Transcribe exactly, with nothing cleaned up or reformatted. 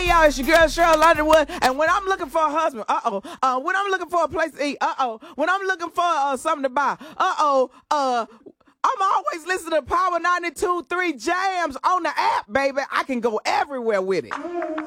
Hey, y'all, it's your girl, Cheryl Underwood. And when I'm looking for a husband, uh-oh. Uh, when I'm looking for a place to eat, uh-oh. When I'm looking for uh, something to buy, uh-oh. Uh, I'm always listening to Power ninety-two point three Jams on the app, baby. I can go everywhere with it.